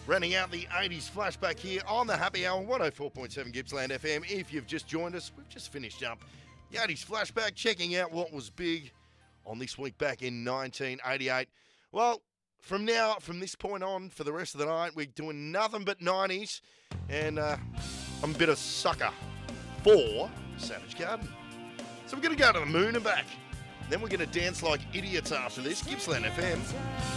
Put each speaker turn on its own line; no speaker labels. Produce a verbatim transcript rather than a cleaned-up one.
Running out the eighties flashback here on the Happy Hour, one oh four point seven Gippsland F M. If you've just joined us, we've just finished up the eighties flashback, checking out what was big on this week back in nineteen eighty-eight. Well, from now, from this point on, for the rest of the night, we're doing nothing but nineties, and uh, I'm a bit of sucker for Savage Garden. So we're going to go to the moon and back. Then we're going to dance like idiots after this. Gippsland F M.